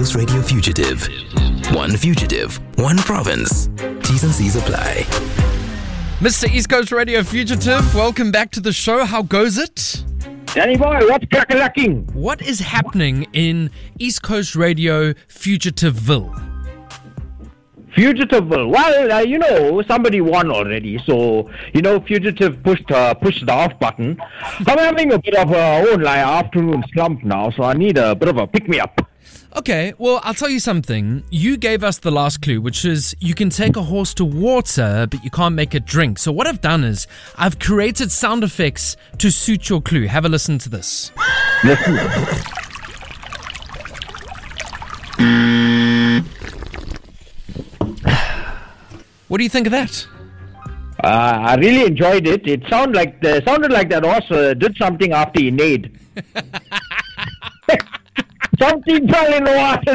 Coast Radio Fugitive. One fugitive, one province. T's and C's apply. Mr. East Coast Radio Fugitive, welcome back to the show. How goes it? Danny boy, what's crack-a-lacking? What is happening in East Coast Radio Fugitiveville? Fugitiveville. Well, somebody won already. So, Fugitive pushed the off button. I'm having a bit of a own afternoon slump now, so I need a bit of a pick-me-up. Okay, well, I'll tell you something. You gave us the last clue, which is you can take a horse to water, but you can't make it drink. So what I've done is I've created sound effects to suit your clue. Have a listen to this. Listen. What do you think of that? I really enjoyed it. It sounded like that horse did something after he neighed. Something fell in the water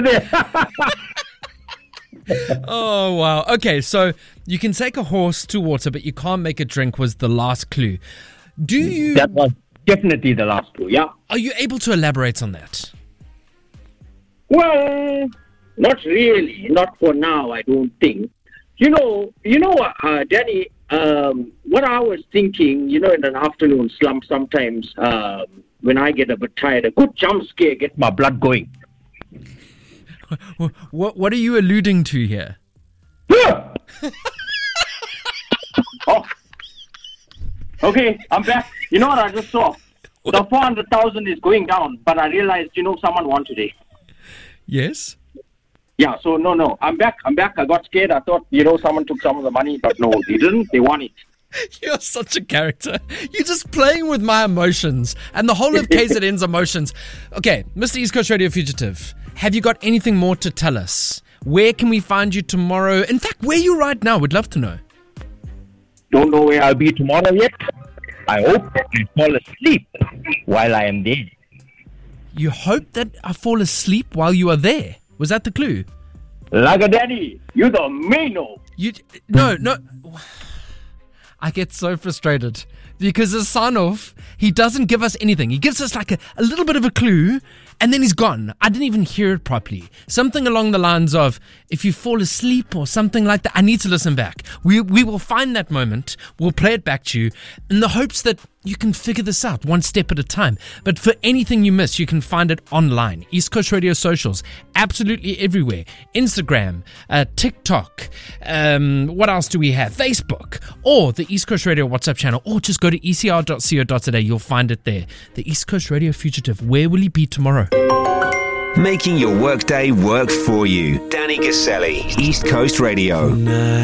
there. Oh, wow. Okay, so you can take a horse to water, but you can't make it drink was the last clue. That was definitely the last clue, yeah. Are you able to elaborate on that? Well, not really. Not for now, I don't think. Danny, what I was thinking, in an afternoon slump sometimes, when I get a bit tired, a good jump scare gets my blood going. What are you alluding to here? Oh. Okay, I'm back. You know what I just saw? The 400,000 is going down, but I realized, someone won today. Yes? Yeah, so no. I'm back. I got scared. I thought, someone took some of the money, but no, they didn't. They won it. You're such a character. You're just playing with my emotions and the whole of KZN's emotions. Okay, Mr. East Coast Radio Fugitive, have you got anything more to tell us? Where can we find you tomorrow? In fact, where are you right now? We'd love to know. Don't know where I'll be tomorrow yet. I hope that I fall asleep while I am there. You hope that I fall asleep while you are there? Was that the clue? Laga Daddy, you're the maino. No. I get so frustrated because the sign-off, he doesn't give us anything. He gives us like a little bit of a clue and then he's gone. I didn't even hear it properly. Something along the lines of, if you fall asleep or something like that, I need to listen back. We will find that moment. We'll play it back to you in the hopes that you can figure this out one step at a time. But for anything you miss, you can find it online. East Coast Radio socials, absolutely everywhere. Instagram, TikTok, what else do we have? Facebook, or the East Coast Radio WhatsApp channel, or just go to ecr.co.za. You'll find it there. The East Coast Radio Fugitive, where will he be tomorrow? Making your workday work for you. Danny Caselli, East Coast Radio.